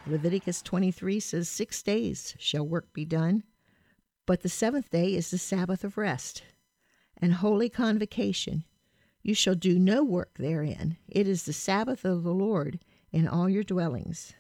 Leviticus 23 says 6 days shall work be done, but the seventh day is the Sabbath of rest and holy convocation. You shall do no work therein. It is the Sabbath of the Lord in all your dwellings.